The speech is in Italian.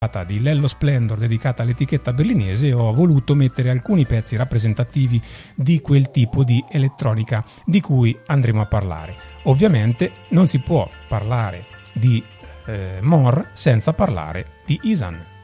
di Lello Splendor dedicata all'etichetta berlinese, ho voluto mettere alcuni pezzi rappresentativi di quel tipo di elettronica di cui andremo a parlare. Ovviamente non si può parlare di More senza parlare di Ihsahn.